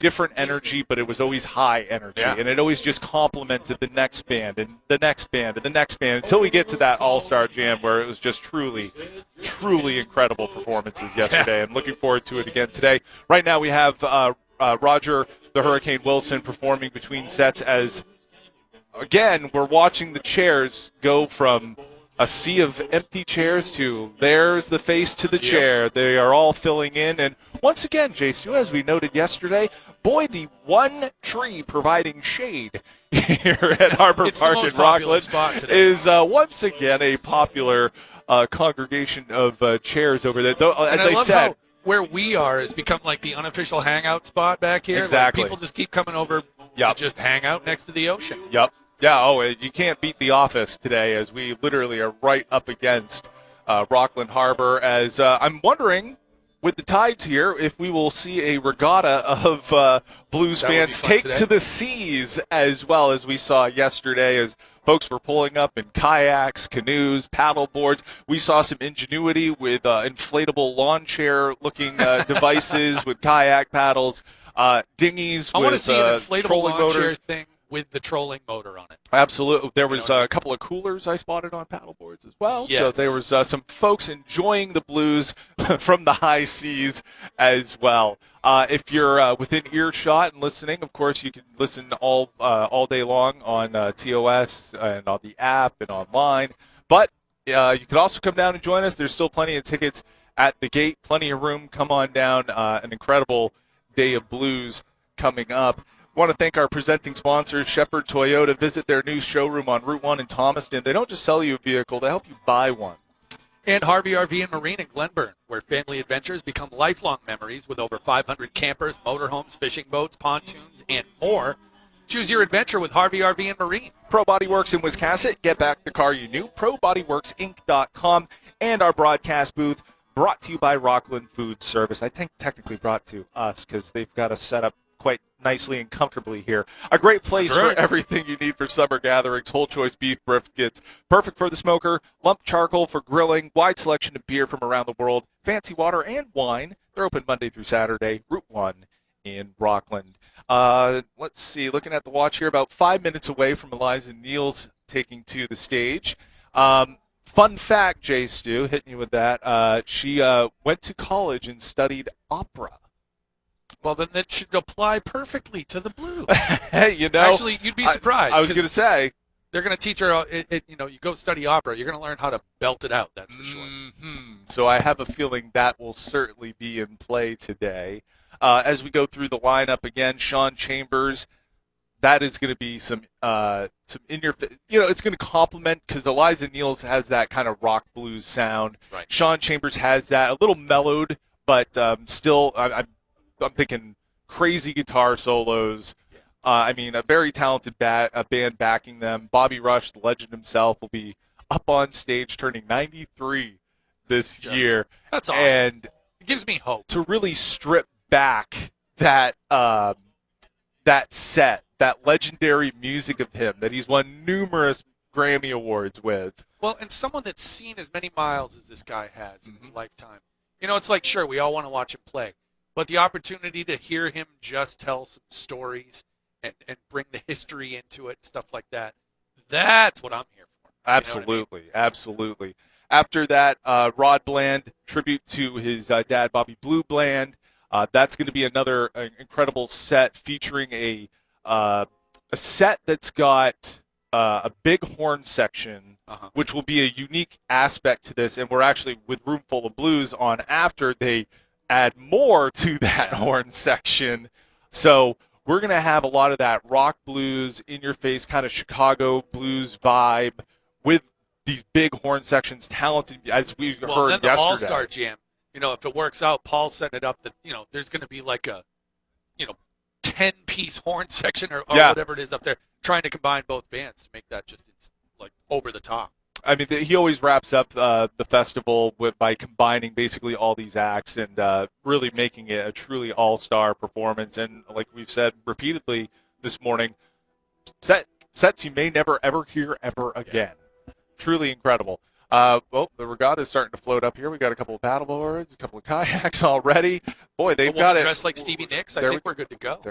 different energy, but it was always high energy, and it always just complemented the next band and the next band and the next band until we get to that All-Star Jam where it was just truly, truly incredible performances yesterday. I'm looking forward to it again today. Right now we have Roger the Hurricane Wilson performing between sets as, again, we're watching the chairs go from a sea of empty chairs to there's the face to the chair. They are all filling in. And once again, J-Stu, as we noted yesterday, boy, the one tree providing shade here at Harbor Park in Rockland is once again a popular congregation of chairs over there. Though, as I said, where we are has become like the unofficial hangout spot back here. Exactly. Like people just keep coming over to just hang out next to the ocean. Yep. Yeah, you can't beat the office today as we literally are right up against Rockland Harbor. As I'm wondering, with the tides here, if we will see a regatta of Blues fans take to the seas as well as we saw yesterday as folks were pulling up in kayaks, canoes, paddle boards. We saw some ingenuity with inflatable lawn chair-looking devices with kayak paddles, dinghies I with want to see an inflatable trolling lawn chair motors. thing with the trolling motor on it. Absolutely. There was a couple of coolers I spotted on paddle boards as well. Yes. So there was some folks enjoying the blues from the high seas as well. If you're within earshot and listening, of course, you can listen all day long on TOS and on the app and online. But you can also come down and join us. There's still plenty of tickets at the gate, plenty of room. Come on down. An incredible day of blues coming up. Want to thank our presenting sponsors, Shepherd Toyota. Visit their new showroom on Route 1 in Thomaston. They don't just sell you a vehicle, they help you buy one. And Harvey RV and Marine in Glenburn, where family adventures become lifelong memories with over 500 campers, motorhomes, fishing boats, pontoons, and more. Choose your adventure with Harvey RV and Marine. Pro Body Works in Wiscasset. Get back the car you knew. ProBodyWorksInc.com. And our broadcast booth brought to you by Rockland Food Service. I think technically brought to us because they've got us set up quite nicely and comfortably here. A great place for everything you need for summer gatherings. Whole choice beef briskets, perfect for the smoker. Lump charcoal for grilling. Wide selection of beer from around the world. Fancy water and wine. They're open Monday through Saturday. Route 1 in Rockland. Let's see. Looking at the watch here, about 5 minutes away from Eliza Niels taking to the stage. Fun fact, Jay Stu, hitting you with that. She went to college and studied opera. Well, then that should apply perfectly to the blues. Hey, Actually, you'd be surprised. I was going to say. They're going to teach her, you go study opera, you're going to learn how to belt it out, that's for sure. Mm-hmm. So I have a feeling that will certainly be in play today. As we go through the lineup again, Sean Chambers, that is going to be some in your, it's going to complement because Eliza Niels has that kind of rock blues sound. Right. Sean Chambers has that, a little mellowed, but still, I'm thinking crazy guitar solos. A very talented band backing them. Bobby Rush, the legend himself, will be up on stage turning 93 this year. That's awesome. And it gives me hope. To really strip back that set, that legendary music of him that he's won numerous Grammy Awards with. Well, and someone that's seen as many miles as this guy has in his lifetime. It's like, sure, we all want to watch him play. But the opportunity to hear him just tell some stories and bring the history into it, stuff like that, that's what I'm here for. Absolutely, absolutely. After that, Rod Bland, tribute to his dad, Bobby Blue Bland. That's going to be another incredible set featuring a set that's got a big horn section, which will be a unique aspect to this. And we're actually, with Room Full of Blues on after, they add more to that horn section. So we're going to have a lot of that rock blues, in-your-face kind of Chicago blues vibe with these big horn sections, talented, as we heard then the yesterday. All-Star Jam, if it works out, Paul's setting it up that, there's going to be like a, 10-piece horn section or whatever it is up there, trying to combine both bands to make that just like over the top. I mean, he always wraps up the festival by combining basically all these acts and really making it a truly all-star performance. And like we've said repeatedly this morning, sets you may never, ever hear ever again. Truly incredible. The regatta is starting to float up here. We got a couple of paddle boards, a couple of kayaks already. Boy, they've got it. Dressed like Stevie Nicks. I think we're good to go.